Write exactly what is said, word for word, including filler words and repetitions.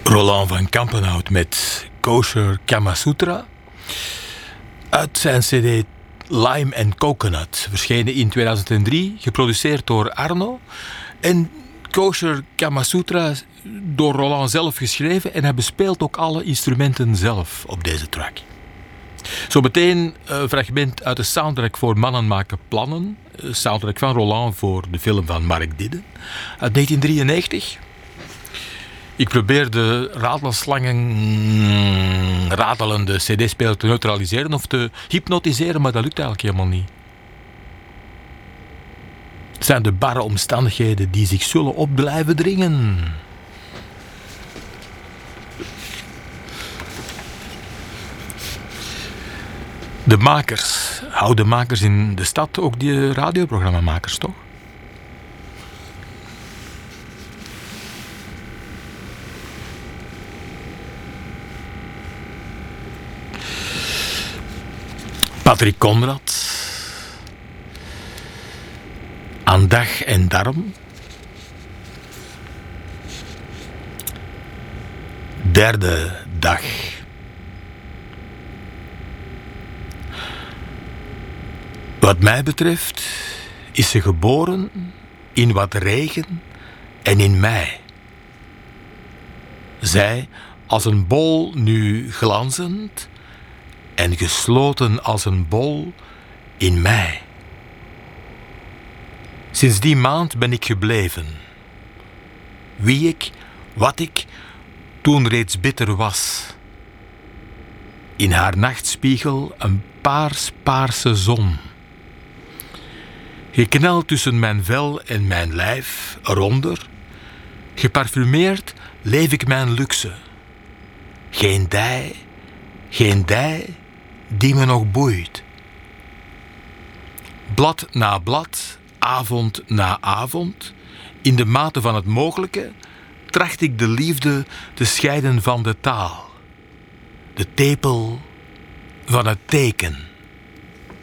Roland van Kampenhout met Kosher Kama Sutra. Uit zijn cd Lime and Coconut, verschenen in tweeduizend drie, geproduceerd door Arno. En Kosher Kama Sutra door Roland zelf geschreven en hij bespeelt ook alle instrumenten zelf op deze track. Zo meteen een fragment uit de soundtrack voor Mannen maken plannen. Een soundtrack van Roland voor de film van Mark Didden uit negentien drieënnegentig. Ik probeer de ratelslangen ratelende cd-speler te neutraliseren of te hypnotiseren, maar dat lukt eigenlijk helemaal niet. Het zijn de barre omstandigheden die zich zullen op blijven dringen. De makers, houden makers in de stad ook die radioprogrammamakers, toch? Patrick Conrad, Aan dag en darm, derde dag. Wat mij betreft is ze geboren in wat regen en in mei. Zij als een bol nu glanzend en gesloten als een bol in mei. Sinds die maand ben ik gebleven. Wie ik, wat ik, toen reeds bitter was. In haar nachtspiegel een paars-paarse zon. Gekneld tussen mijn vel en mijn lijf, eronder, geparfumeerd leef ik mijn luxe. Geen dij, geen dij die me nog boeit. Blad na blad, avond na avond, in de mate van het mogelijke, tracht ik de liefde te scheiden van de taal. De tepel van het teken.